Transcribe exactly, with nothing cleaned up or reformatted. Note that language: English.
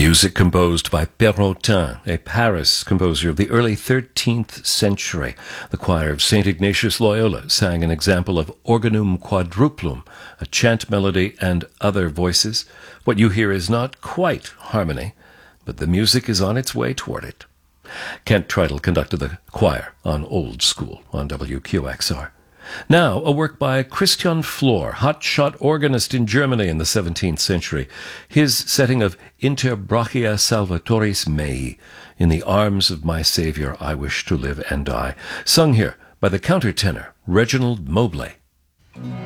Music composed by Perrotin, a Paris composer of the early thirteenth century. The choir of Saint Ignatius Loyola sang an example of Organum Quadruplum, a chant melody and other voices. What you hear is not quite harmony, but the music is on its way toward it. Kent Tritle conducted the choir on Old School on W Q X R. Now, a work by Christian Flor, hotshot organist in Germany in the seventeenth century. His setting of Inter brachia salvatoris mei, in the arms of my Savior I wish to live and die, sung here by the countertenor Reginald Mobley.